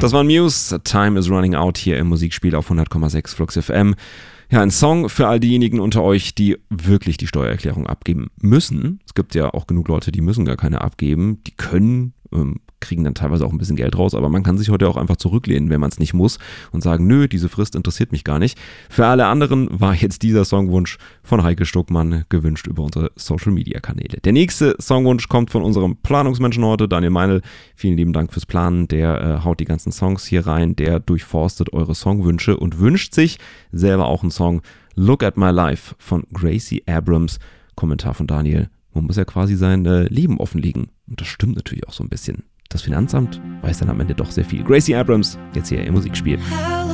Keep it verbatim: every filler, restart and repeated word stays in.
Das war Muse, Time is Running Out hier im Musikspiel auf hundert Komma sechs Flux F M. Ja, ein Song für all diejenigen unter euch, die wirklich die Steuererklärung abgeben müssen. Es gibt ja auch genug Leute, die müssen gar keine abgeben. Die können, ähm, kriegen dann teilweise auch ein bisschen Geld raus, aber man kann sich heute auch einfach zurücklehnen, wenn man es nicht muss und sagen, nö, diese Frist interessiert mich gar nicht. Für alle anderen war jetzt dieser Songwunsch von Heike Stuckmann gewünscht über unsere Social-Media-Kanäle. Der nächste Songwunsch kommt von unserem Planungsmenschen heute, Daniel Meinl. Vielen lieben Dank fürs Planen. Der äh, haut die ganzen Songs hier rein, der durchforstet eure Songwünsche und wünscht sich selber auch einen Song. Look at My Life von Gracie Abrams. Kommentar von Daniel. Man muss ja quasi sein äh, Leben offenlegen. Und das stimmt natürlich auch so ein bisschen. Das Finanzamt weiß dann am Ende doch sehr viel. Gracie Abrams, jetzt hier im Musikspiel.